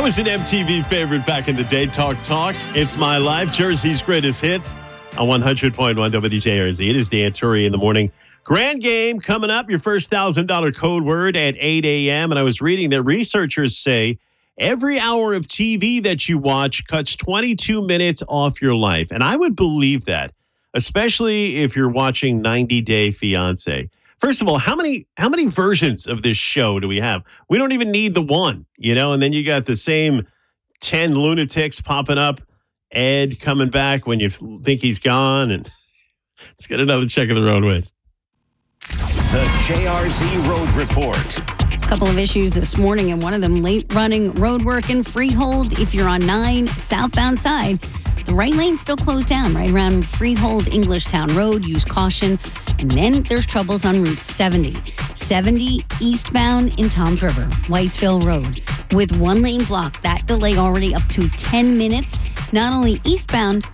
was an MTV favorite back in the day. Talk. It's My Life. Jersey's greatest hits on 100.1 WJRZ. It is Dan Turi in the morning. Grand game coming up. Your first $1,000 code word at 8 a.m. And I was reading that researchers say every hour of TV that you watch cuts 22 minutes off your life. And I would believe that, especially if you're watching 90 Day Fiancé. First of all, how many versions of this show do we have? We don't even need the one, and then you got the same 10 lunatics popping up. Ed coming back when you think he's gone. And let's get another check of the roadways. The JRZ Road Report. A couple of issues this morning, and one of them late running road work in Freehold. If you're on 9 southbound side, the right lane's still closed down right around Freehold Englishtown Road. Use caution. And then there's troubles on Route 70. 70 eastbound in Toms River, Whitesville Road. With one lane blocked, that delay already up to 10 minutes. Not only eastbound,